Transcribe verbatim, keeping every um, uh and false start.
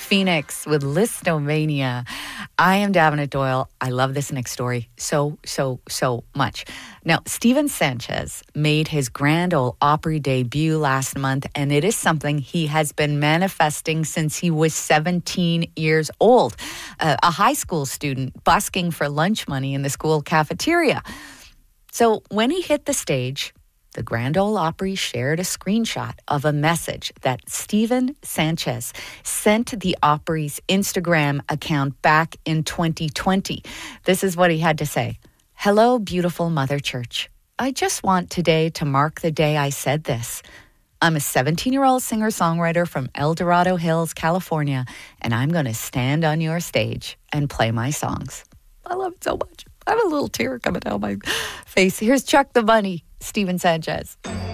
Phoenix with Listomania. I am Davenant Doyle. I love this next story so, so, so much. Now, Steven Sanchez made his Grand Ole Opry debut last month, and it is something he has been manifesting since he was seventeen years old. Uh, a high school student busking for lunch money in the school cafeteria. So when he hit the stage, the Grand Ole Opry shared a screenshot of a message that Steven Sanchez sent the Opry's Instagram account back in twenty twenty. This is what he had to say. Hello, beautiful Mother Church. I just want today to mark the day I said this. I'm a seventeen-year-old singer-songwriter from El Dorado Hills, California, and I'm going to stand on your stage and play my songs. I love it so much. I have a little tear coming down my face. Here's Chuck the Bunny, Steven Sanchez.